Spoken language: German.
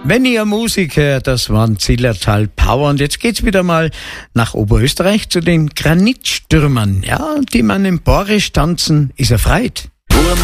Wenn ihr Musik hört, das waren Zillertal Power. Und jetzt geht's wieder mal nach Oberösterreich zu den Granitstürmern. Ja, die man im Borisch tanzen, ist erfreut.